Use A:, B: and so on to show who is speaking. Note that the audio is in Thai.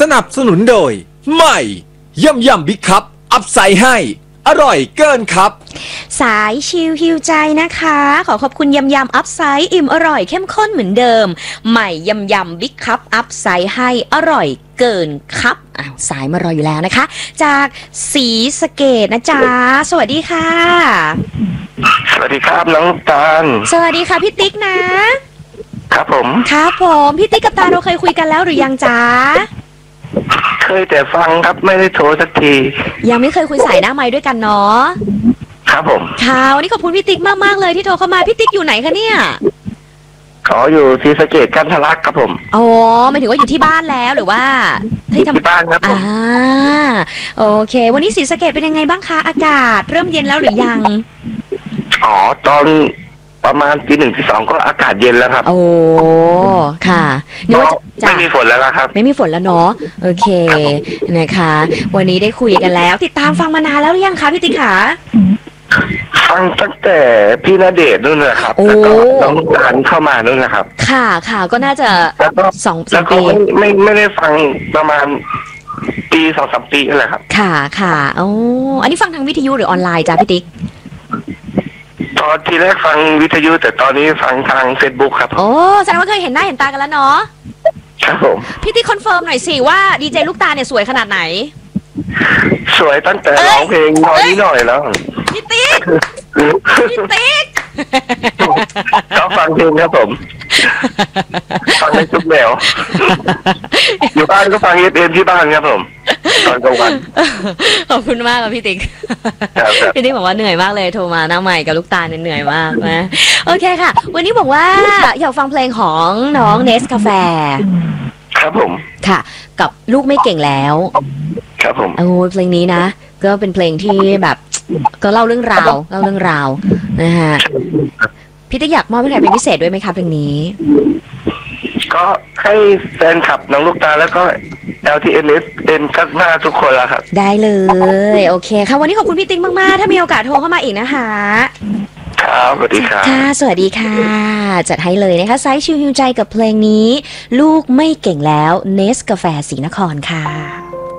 A: สนับสนุนโดยใหม่ยำบิ๊กคัพอัพไซด์ให้อร่อยเกินครับ
B: สายชิลฮิวใจนะคะขอขอบคุณยำอัพไซด์อิ่มอร่อยเข้มข้นเหมือนเดิมใหม่ยำบิ๊กคัพอัพไซด์ให้อร่อยเกินครับสายมารออยู่แล้วนะคะจากศรีสะเกษนะจ๊ะสวัสดีค่ะ
C: สวัสดีครับน้องตาล
B: สวัสดีค่ะพี่ติ๊กนะครับ
C: ผม
B: พี่ติ๊กกับตาลเราเคยคุยกันแล้วหรือยังจ๊ะ
C: เคยแต่ฟังครับไม่ได้โทรสักที
B: ยังไม่เคยคุยสายหน้าไมค์ด้วยกันเนาะ
C: ครับผม
B: ค่ะวันนี้ขอบคุณพี่ติ๊กมากๆเลยที่โทรเข้ามาพี่ติ๊กอยู่ไหนคะเนี่ย
C: ขออยู่ศรีสะเกษกันทะลักครับผม
B: อ๋อหมายถึงว่าอยู่ที่บ้านแล้วหรือว่า
C: ที่บ้านครับผม
B: โอเควันนี้ศรีสะเกษเป็นยังไงบ้างคะอากาศเริ่มเย็นแล้วหรือยัง
C: อ๋อตอนประมาณตี 1 ตี 2ก็อากาศเย็นแล้วครับ
B: โอ้ค่ะนึกว่าจะ
C: ไม่มีฝนแล้วครับ
B: ไม่มีฝนแล้วเนาะโอเคนะคะวันนี้ได้คุยกันแล้วติดตามฟังมานานแล้วหรือยังคะพี่ติ๊กขา
C: ฟังตั้งแต่พี่ณเดชน์นู่นนะครับแล้วก็น้องตาลเข้ามานู่นนะครับ
B: ค่ะก็น่าจะ2-3 ปี
C: ไม่ได้ฟังประมาณปี 2-3 ปีนั่นแหละครับ
B: ค่ะอ๋ออันนี้ฟังทางวิทยุหรือออนไลน์จ้าพี่ติ๊ก
C: ตอนทีแรกฟังวิทยุแต่ตอนนี้ฟังทาง Facebook ครับ
B: โอ้แสดงว่าเคยเห็นหน้าเห็นตากันแล้วเนาะ
C: ครับผม
B: พี่ติ๊กคอนเฟิร์มหน่อยสิว่าดีเจลูกตาเนี่ยสวยขนาดไหน
C: สวยตั้งแต่ร้องเพลงน้อยนิดหน่อยแล้ว
B: พี่ติ๊ก
C: ก็ฟังเพลงครับผมฟังในทุกแนวอยู่บ้านก็ฟังเอ็มที่บ้านครับผมตอนกลางวัน
B: ขอบคุณมากครับพี่ติ๊กพี่ติ๊กบอกว่าเหนื่อยมากเลยโทรมาหน้าใหม่กับลูกตาเหนื่อยมากนะโอเคค่ะวันนี้บอกว่าอยากฟังเพลงของน้องเนสกาแฟ
C: ครับผม
B: ค่ะกับลูกไม่เก่งแล้ว
C: ครับผม
B: โอ้เพลงนี้นะก็เป็นเพลงที่แบบก็เล่าเรื่องราวนะฮะพี่ติ๊กอยากมอบให้ใครเป็นพิเศษด้วยไหมคะเพลงนี้
C: ก็ให้แฟนคลับน้องลูกตาแล้วก็ LTNS เป็นกักหน้าทุกคนแล้วครับ
B: ได้เลยโอเคค่ะวันนี้ขอบคุณพี่ติ๊กมากๆถ้ามีโอกาสโทรเข้ามาอีกนะคะ
C: ครับสวัสดีครับ
B: ค่ะสวัสดีค่ะจัดให้เลยนะคะไซส์ชิวฮิวใจกับเพลงนี้ลูกไม่เก่งแล้วเนสกาแฟศรีนครค่ะ